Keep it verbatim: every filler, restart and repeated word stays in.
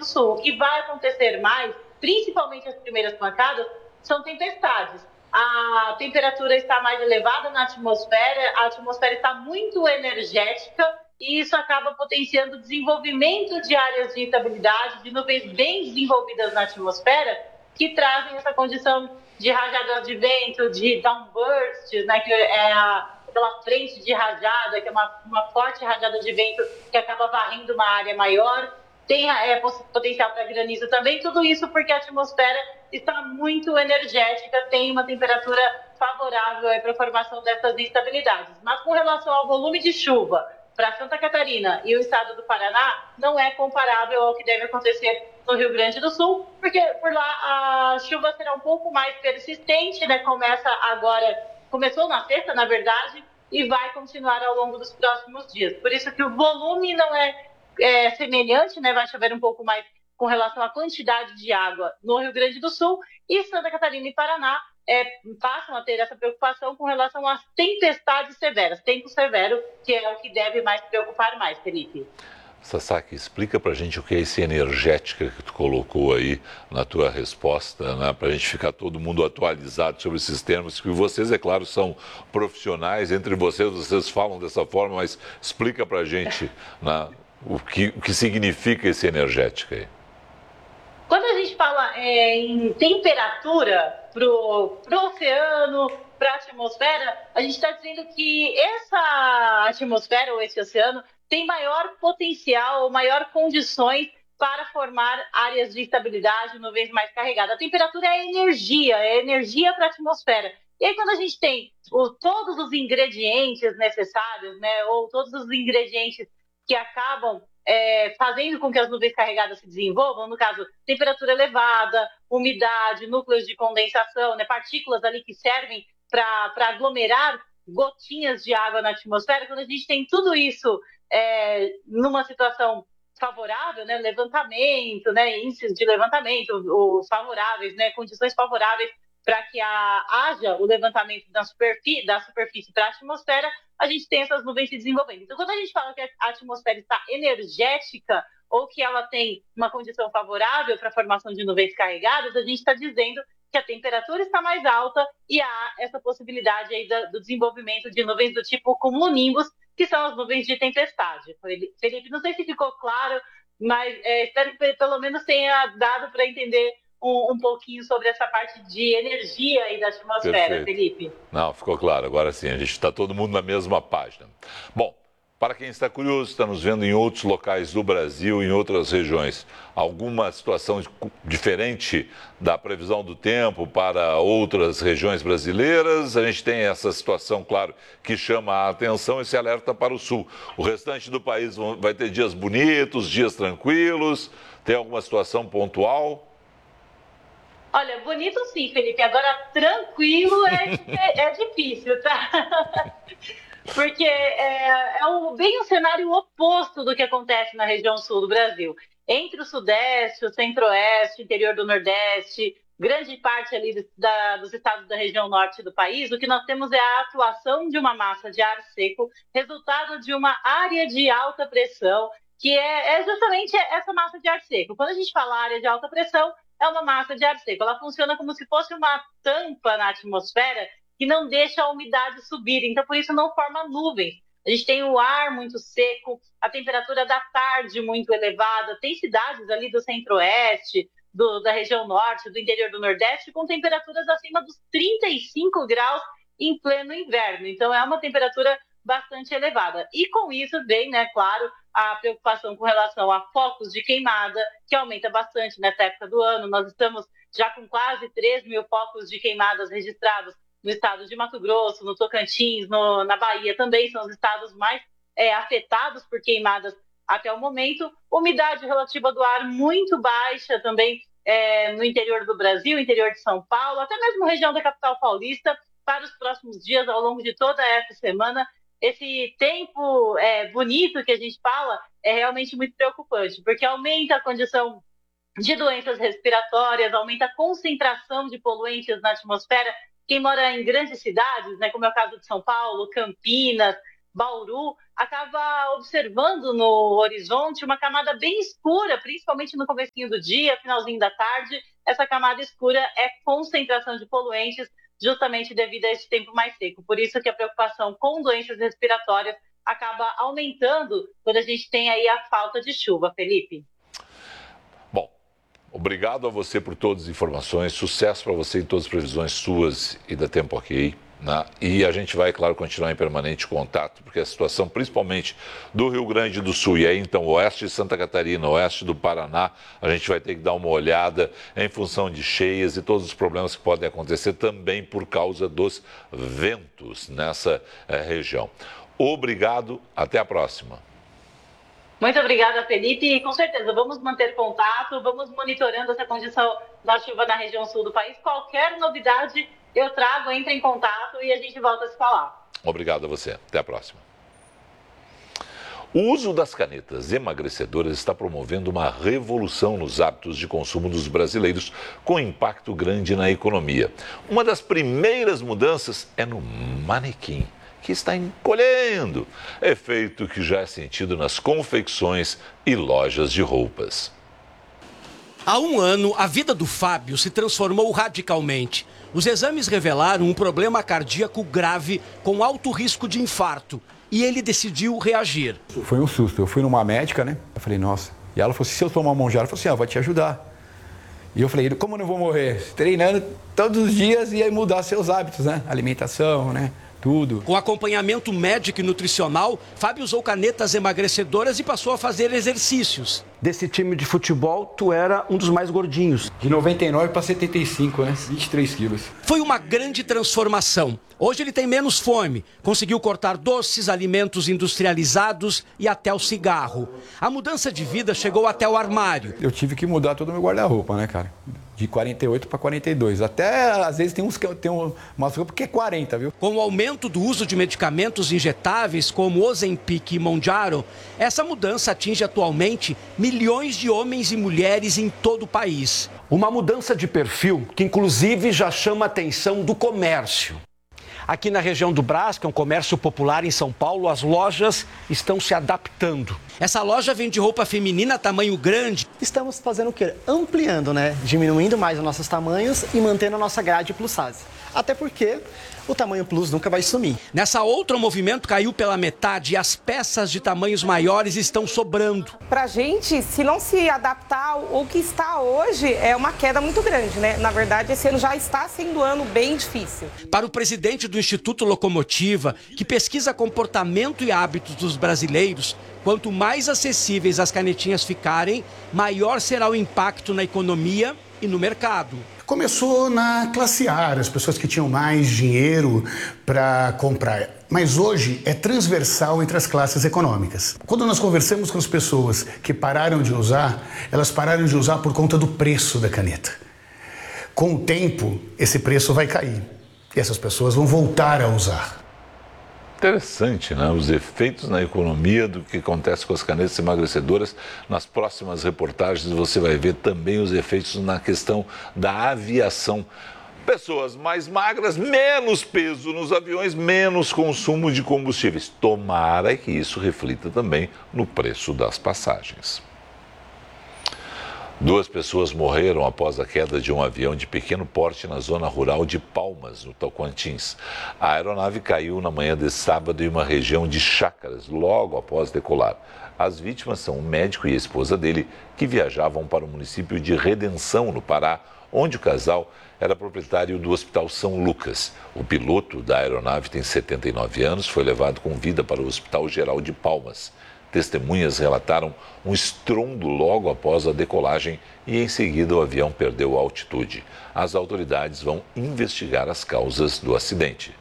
Sul. O que vai acontecer mais, principalmente as primeiras pancadas, são tempestades. A temperatura está mais elevada na atmosfera, a atmosfera está muito energética e isso acaba potenciando o desenvolvimento de áreas de instabilidade, de nuvens bem desenvolvidas na atmosfera, que trazem essa condição de rajadas de vento, de downbursts, né, que é a, aquela frente de rajada, que é uma, uma forte rajada de vento que acaba varrendo uma área maior. Tem é, potencial para granizo também, tudo isso porque a atmosfera está muito energética, tem uma temperatura favorável para a formação dessas instabilidades. Mas com relação ao volume de chuva para Santa Catarina e o estado do Paraná, não é comparável ao que deve acontecer no Rio Grande do Sul, porque por lá a chuva será um pouco mais persistente, né? Começa agora, começou na sexta, na verdade, e vai continuar ao longo dos próximos dias. Por isso que o volume não é É, semelhante, né? Vai chover um pouco mais com relação à quantidade de água no Rio Grande do Sul, e Santa Catarina e Paraná é, passam a ter essa preocupação com relação às tempestades severas, tempo severo, que é o que deve mais preocupar mais, Felipe. Sasaki, explica pra gente o que é esse energética que tu colocou aí na tua resposta, né? Pra gente ficar todo mundo atualizado sobre esses termos, que vocês, é claro, são profissionais, entre vocês, vocês falam dessa forma, mas explica pra gente, né? O que, o que significa esse energética aí? Quando a gente fala é, em temperatura para o oceano, para a atmosfera, a gente está dizendo que essa atmosfera ou esse oceano tem maior potencial ou maior condições para formar áreas de estabilidade, nuvens mais carregadas. A temperatura é energia, é energia para a atmosfera. E aí, quando a gente tem o, todos os ingredientes necessários, né, ou todos os ingredientes que acabam é, fazendo com que as nuvens carregadas se desenvolvam, no caso, temperatura elevada, umidade, núcleos de condensação, né, partículas ali que servem para aglomerar gotinhas de água na atmosfera. Quando a gente tem tudo isso é, numa situação favorável, né, levantamento, né, índices de levantamento, os favoráveis, né, condições favoráveis para que a, haja o levantamento da superfície, da superfície para a atmosfera, a gente tem essas nuvens se desenvolvendo. Então, quando a gente fala que a atmosfera está energética ou que ela tem uma condição favorável para a formação de nuvens carregadas, a gente está dizendo que a temperatura está mais alta e há essa possibilidade aí do desenvolvimento de nuvens do tipo cumulonimbus, que são as nuvens de tempestade. Felipe, não sei se ficou claro, mas é, espero que pelo menos tenha dado para entender Um, um pouquinho sobre essa parte de energia aí da atmosfera. Perfeito. Felipe. Não, ficou claro. Agora sim, a gente está todo mundo na mesma página. Bom, para quem está curioso, está nos vendo em outros locais do Brasil, em outras regiões, alguma situação diferente da previsão do tempo para outras regiões brasileiras? A gente tem essa situação, claro, que chama a atenção, esse alerta para o sul. O restante do país vai ter dias bonitos, dias tranquilos? Tem alguma situação pontual? Olha, bonito sim, Felipe. Agora, tranquilo é, é, é difícil, tá? Porque é, é o, bem o cenário oposto do que acontece na região sul do Brasil. Entre o sudeste, o centro-oeste, interior do nordeste, grande parte ali da, dos estados da região norte do país, o que nós temos é a atuação de uma massa de ar seco, resultado de uma área de alta pressão, que é, é justamente essa massa de ar seco. Quando a gente fala área de alta pressão, é uma massa de ar seco. Ela funciona como se fosse uma tampa na atmosfera que não deixa a umidade subir. Então, por isso, não forma nuvens. A gente tem o ar muito seco, a temperatura da tarde muito elevada. Tem cidades ali do centro-oeste, do, da região norte, do interior do nordeste, com temperaturas acima dos trinta e cinco graus em pleno inverno. Então, é uma temperatura bastante elevada. E com isso vem, né, claro, a preocupação com relação a focos de queimada, que aumenta bastante nessa época do ano. Nós estamos já com quase três mil focos de queimadas registrados no estado de Mato Grosso, no Tocantins, no, na Bahia também, são os estados mais é, afetados por queimadas até o momento. Umidade relativa do ar muito baixa também é, no interior do Brasil, interior de São Paulo, até mesmo região da capital paulista, para os próximos dias, ao longo de toda essa semana. Esse tempo é, bonito que a gente fala é realmente muito preocupante, porque aumenta a condição de doenças respiratórias, aumenta a concentração de poluentes na atmosfera. Quem mora em grandes cidades, né, como é o caso de São Paulo, Campinas, Bauru, acaba observando no horizonte uma camada bem escura, principalmente no comecinho do dia, finalzinho da tarde. Essa camada escura é concentração de poluentes, justamente devido a esse tempo mais seco. Por isso que a preocupação com doenças respiratórias acaba aumentando quando a gente tem aí a falta de chuva, Felipe. Bom, obrigado a você por todas as informações, sucesso para você em todas as previsões suas e da Tempo Ok. Né? E a gente vai, claro, continuar em permanente contato, porque a situação, principalmente do Rio Grande do Sul e aí, então, oeste de Santa Catarina, oeste do Paraná, a gente vai ter que dar uma olhada em função de cheias e todos os problemas que podem acontecer também por causa dos ventos nessa eh, região. Obrigado, até a próxima. Muito obrigada, Felipe, e com certeza vamos manter contato, vamos monitorando essa condição da chuva na região sul do país. Qualquer novidade eu trago, entre em contato e a gente volta a se falar. Obrigado a você. Até a próxima. O uso das canetas emagrecedoras está promovendo uma revolução nos hábitos de consumo dos brasileiros, com impacto grande na economia. Uma das primeiras mudanças é no manequim, que está encolhendo, efeito que já é sentido nas confecções e lojas de roupas. Há um ano, a vida do Fábio se transformou radicalmente. Os exames revelaram um problema cardíaco grave com alto risco de infarto e ele decidiu reagir. Foi um susto. Eu fui numa médica, né? Eu falei, nossa. E ela falou assim, se eu tomar monjara, ela falou assim, ah, vai te ajudar. E eu falei, como eu não vou morrer? Treinando todos os dias e aí mudar seus hábitos, né? Alimentação, né? Tudo. Com acompanhamento médico e nutricional, Fábio usou canetas emagrecedoras e passou a fazer exercícios. Desse time de futebol, tu era um dos mais gordinhos. De noventa e nove para setenta e cinco, né? vinte e três quilos. Foi uma grande transformação. Hoje ele tem menos fome, conseguiu cortar doces, alimentos industrializados e até o cigarro. A mudança de vida chegou até o armário. Eu tive que mudar todo o meu guarda-roupa, né, cara? De quarenta e oito para quarenta e dois. Até, às vezes, tem, uns, tem umas roupas que é quarenta, viu? Com o aumento do uso de medicamentos injetáveis como Ozempic e Mounjaro, essa mudança atinge atualmente milhões de homens e mulheres em todo o país. Uma mudança de perfil que, inclusive, já chama a atenção do comércio. Aqui na região do Brás, que é um comércio popular em São Paulo, as lojas estão se adaptando. Essa loja vende roupa feminina tamanho grande. Estamos fazendo o quê? Ampliando, né? Diminuindo mais os nossos tamanhos e mantendo a nossa grade plus size. Até porque o tamanho plus nunca vai sumir. Nessa outra, o movimento caiu pela metade e as peças de tamanhos maiores estão sobrando. Pra gente, se não se adaptar ao que está hoje, é uma queda muito grande, né? Na verdade, esse ano já está sendo um ano bem difícil. Para o presidente do Instituto Locomotiva, que pesquisa comportamento e hábitos dos brasileiros, quanto mais acessíveis as canetinhas ficarem, maior será o impacto na economia e no mercado. Começou na classe A, as pessoas que tinham mais dinheiro para comprar. Mas hoje é transversal entre as classes econômicas. Quando nós conversamos com as pessoas que pararam de usar, elas pararam de usar por conta do preço da caneta. Com o tempo, esse preço vai cair e essas pessoas vão voltar a usar. Interessante, né? Os efeitos na economia do que acontece com as canetas emagrecedoras. Nas próximas reportagens você vai ver também os efeitos na questão da aviação. Pessoas mais magras, menos peso nos aviões, menos consumo de combustíveis. Tomara que isso reflita também no preço das passagens. Duas pessoas morreram após a queda de um avião de pequeno porte na zona rural de Palmas, no Tocantins. A aeronave caiu na manhã de sábado em uma região de chácaras, logo após decolar. As vítimas são um médico e a esposa dele, que viajavam para o município de Redenção, no Pará, onde o casal era proprietário do Hospital São Lucas. O piloto da aeronave tem setenta e nove anos, foi levado com vida para o Hospital Geral de Palmas. Testemunhas relataram um estrondo logo após a decolagem e em seguida o avião perdeu a altitude. As autoridades vão investigar as causas do acidente.